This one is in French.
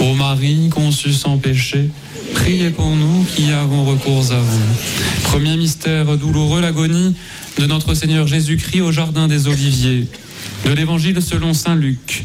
Ô Marie, conçue sans péché, priez pour nous qui avons recours à vous. Premier mystère douloureux, l'agonie de notre Seigneur Jésus-Christ au jardin des Oliviers. De l'Évangile selon saint Luc.